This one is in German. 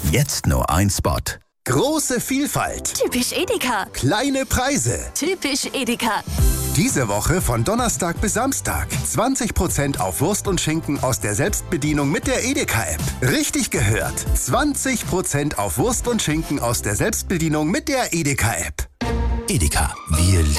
Jetzt nur ein Spot. Große Vielfalt. Typisch Edeka. Kleine Preise. Typisch Edeka. Diese Woche von Donnerstag bis Samstag 20% auf Wurst und Schinken aus der Selbstbedienung mit der Edeka-App. Richtig gehört. 20% auf Wurst und Schinken aus der Selbstbedienung mit der Edeka-App. Edeka, wir